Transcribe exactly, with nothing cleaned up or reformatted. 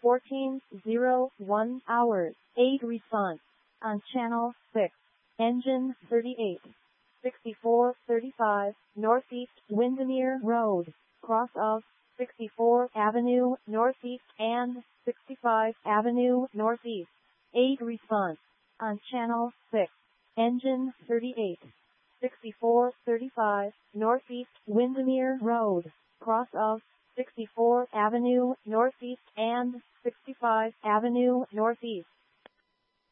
fourteen oh one hours, eight response. On channel six. Engine thirty-eight. sixty-four thirty-five, Northeast Windermere Road, cross of sixty-fourth Avenue Northeast and sixty-fifth Avenue Northeast. eight response. On channel six. Engine thirty-eight. sixty-four thirty-five, Northeast Windermere Road, cross of sixty-fourth Avenue Northeast and sixty-fifth Avenue Northeast.